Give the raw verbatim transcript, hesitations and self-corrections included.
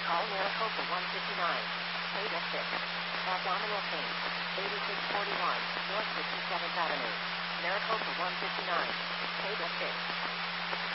Call Maricopa one fifty-nine. Beta six. Abdominal pain. eighty-six forty-one. North sixty-seventh Avenue. Maricopa one fifty-nine. Beta six.